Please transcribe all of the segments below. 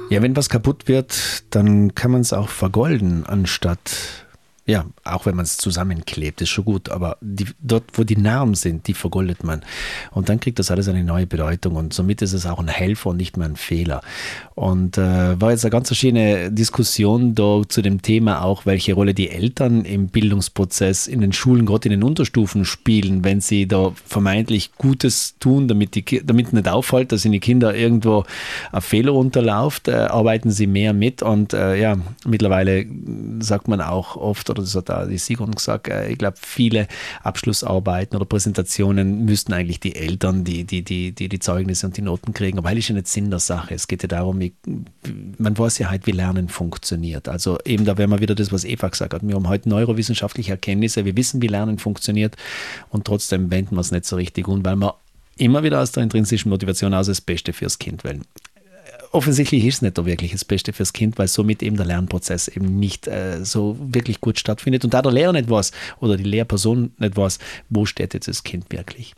Ja, wenn was kaputt wird, dann kann man es auch vergolden, anstatt, ja, auch wenn man es zusammenklebt, ist schon gut, aber dort, wo die Narben sind, die vergoldet man. Und dann kriegt das alles eine neue Bedeutung und somit ist es auch ein Helfer und nicht mehr ein Fehler. Und war jetzt eine ganz verschiedene Diskussion da zu dem Thema auch, welche Rolle die Eltern im Bildungsprozess in den Schulen, gerade in den Unterstufen spielen, wenn sie da vermeintlich Gutes tun, damit nicht auffällt, dass in die Kinder irgendwo ein Fehler unterläuft, arbeiten sie mehr mit und ja, mittlerweile sagt man auch oft, oder das hat auch die Sigrun gesagt, ich glaube, viele Abschlussarbeiten oder Präsentationen müssten eigentlich die Eltern, die Zeugnisse und die Noten kriegen, aber eigentlich ist ja nicht Sinn der Sache. Es geht ja darum, man weiß ja halt, wie Lernen funktioniert. Also eben, da wären wir wieder das, was Eva gesagt hat. Wir haben heute neurowissenschaftliche Erkenntnisse, wir wissen, wie Lernen funktioniert und trotzdem wenden wir es nicht so richtig um, weil wir immer wieder aus der intrinsischen Motivation aus das Beste fürs Kind wollen. Offensichtlich ist es nicht wirklich das Beste fürs Kind, weil somit eben der Lernprozess eben nicht so wirklich gut stattfindet und da der Lehrer nicht weiß oder die Lehrperson nicht weiß, wo steht jetzt das Kind wirklich.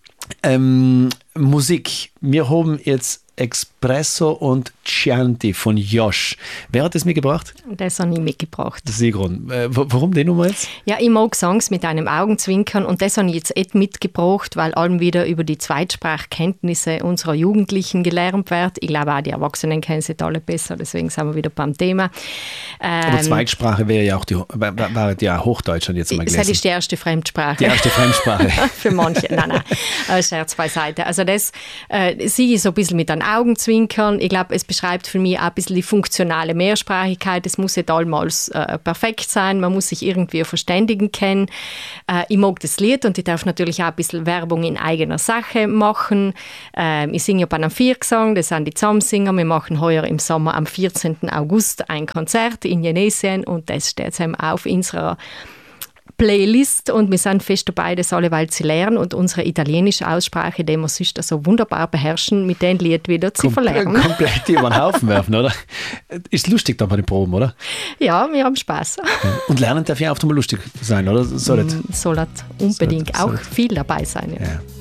Musik. Wir haben jetzt Espresso und Chianti von Josh. Wer hat das mitgebracht? Das habe ich mitgebracht. Sigrun. Warum den Nummer jetzt? Ja, ich mag Songs mit einem Augenzwinkern und das habe ich jetzt mitgebracht, weil allem wieder über die Zweitsprachkenntnisse unserer Jugendlichen gelernt wird. Ich glaube auch, die Erwachsenen kennen sie alle besser, deswegen sind wir wieder beim Thema. Aber Zweitsprache wäre ja auch Hochdeutsch, hat jetzt mal gelesen. Das ist die erste Fremdsprache. Die erste Fremdsprache. Für manche. Nein, Scherz beiseite. Also das sehe ich so ein bisschen mit einem Augenzwinkern. Ich glaube, es beschreibt für mich auch ein bisschen die funktionale Mehrsprachigkeit. Es muss nicht allmals perfekt sein. Man muss sich irgendwie verständigen können. Ich mag das Lied und ich darf natürlich auch ein bisschen Werbung in eigener Sache machen. Ich singe bei einem Viergesang, das sind die Zusammensinger. Wir machen heuer im Sommer am 14. August ein Konzert in Jenesien und das steht eben auf unserer Playlist und wir sind fest dabei, das alleweil zu lernen und unsere italienische Aussprache, die wir sonst so wunderbar beherrschen, mit dem Lied wieder zu verlernen. Komplett über den Haufen werfen, oder? Ist lustig da bei den Proben, oder? Ja, wir haben Spaß. Und lernen darf ja auch mal lustig sein, oder? Soll das unbedingt auch viel dabei sein. Ja. Ja.